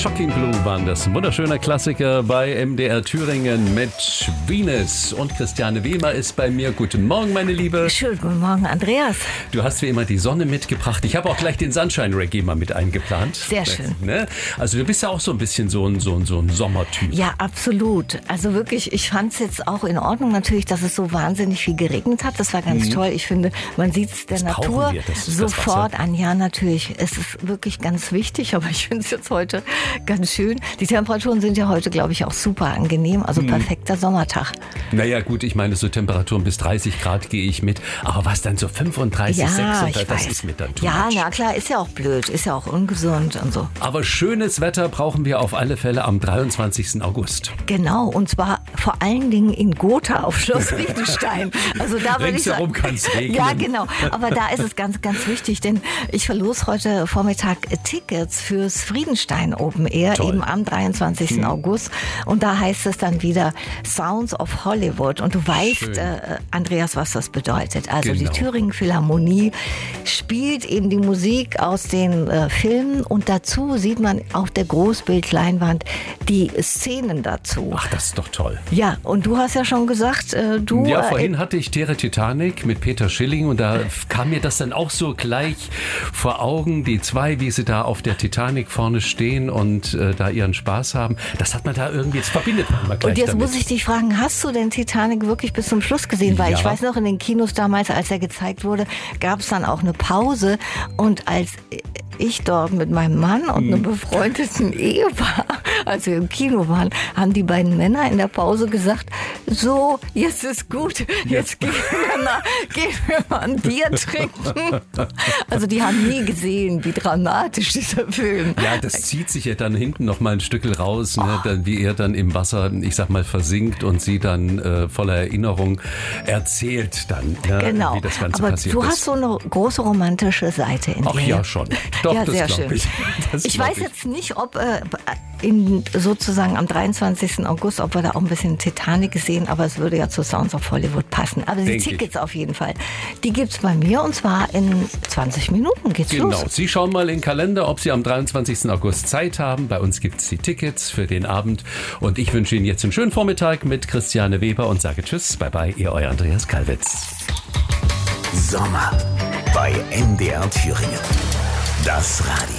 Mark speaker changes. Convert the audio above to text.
Speaker 1: Shocking Blue waren das. Ein wunderschöner Klassiker bei MDR Thüringen mit Venus. Und Christiane Wehmer ist bei mir. Guten Morgen, meine Liebe.
Speaker 2: Schönen guten Morgen, Andreas.
Speaker 1: Du hast wie immer die Sonne mitgebracht. Ich habe auch gleich den Sunshine-Reggae mal mit eingeplant.
Speaker 2: Sehr schön.
Speaker 1: Ne? Also du bist ja auch so ein bisschen so ein Sommertyp.
Speaker 2: Ja, absolut. Also wirklich, ich fand es jetzt auch in Ordnung natürlich, dass es so wahnsinnig viel geregnet hat. Das war ganz toll. Ich finde, man sieht es der Natur sofort an. Ja, natürlich. Es ist wirklich ganz wichtig, aber ich finde es jetzt heute ganz schön. Die Temperaturen sind ja heute, glaube ich, auch super angenehm. Also perfekter Sommertag.
Speaker 1: Naja, gut, ich meine, so Temperaturen bis 30 Grad gehe ich mit. Aber was dann so 35,
Speaker 2: ja,
Speaker 1: 36, das ist mir dann too much.
Speaker 2: Na klar, ist ja auch blöd, ist ja auch ungesund und so.
Speaker 1: Aber schönes Wetter brauchen wir auf alle Fälle am 23. August.
Speaker 2: Genau, und zwar vor allen Dingen in Gotha auf Schloss Friedenstein. Also da würde ich sagen,
Speaker 1: ringsherum kann es regnen.
Speaker 2: Ja, genau. Aber da ist es ganz, ganz wichtig, denn ich verlose heute Vormittag Tickets fürs Friedenstein Open Air,
Speaker 1: Toll.
Speaker 2: eben am 23. August. Und da heißt es dann wieder Sounds of Hollywood. Und du weißt, Andreas, was das bedeutet. Also
Speaker 1: Genau.
Speaker 2: Die Thüringen Philharmonie spielt eben die Musik aus den Filmen und dazu sieht man auf der Großbildleinwand die Szenen dazu.
Speaker 1: Ach, das ist doch toll.
Speaker 2: Ja, und du hast ja schon gesagt, du...
Speaker 1: Ja, vorhin hatte ich Tere Titanic mit Peter Schilling und da kam mir das dann auch so gleich vor Augen, die zwei, wie sie da auf der Titanic vorne stehen und da ihren Spaß haben. Das hat man da irgendwie, jetzt verbindet man mal gleich
Speaker 2: Und jetzt
Speaker 1: damit.
Speaker 2: muss ich dich fragen, hast du denn Titanic wirklich bis zum Schluss gesehen? Weil
Speaker 1: Ja.
Speaker 2: ich weiß noch, in den Kinos damals, als er gezeigt wurde, gab es dann auch eine Pause. Und als ich dort mit meinem Mann und einem befreundeten Ehepaar, als wir im Kino waren, haben die beiden Männer in der Pause gesagt, so, jetzt ist gut, jetzt gehen wir mal ein Bier trinken. Also die haben nie gesehen, wie dramatisch dieser Film.
Speaker 1: Ja, das zieht sich ja dann hinten noch mal ein Stückel raus, ne, dann, wie er dann im Wasser, ich sag mal, versinkt und sie dann voller Erinnerung erzählt dann, ne,
Speaker 2: Genau.
Speaker 1: wie das Ganze
Speaker 2: Aber
Speaker 1: passiert
Speaker 2: du
Speaker 1: ist.
Speaker 2: hast so eine große romantische Seite in dir.
Speaker 1: Ach ja, schon. Doch,
Speaker 2: ja,
Speaker 1: das
Speaker 2: sehr
Speaker 1: glaube
Speaker 2: schön.
Speaker 1: ich. Das
Speaker 2: Ich
Speaker 1: glaub
Speaker 2: weiß jetzt nicht, ob sozusagen am 23. August, ob wir da auch ein bisschen Titanic sehen, aber es würde ja zu Sounds of Hollywood passen. Aber die Tickets auf jeden Fall, die gibt's bei mir und zwar in 20 Minuten geht's los.
Speaker 1: Genau, Sie schauen mal in den Kalender, ob Sie am 23. August Zeit haben. Bei uns gibt's die Tickets für den Abend und ich wünsche Ihnen jetzt einen schönen Vormittag mit Christiane Weber und sage Tschüss, bye bye, Ihr euer Andreas Kalwitz.
Speaker 3: Sommer bei MDR Thüringen. Das Radio.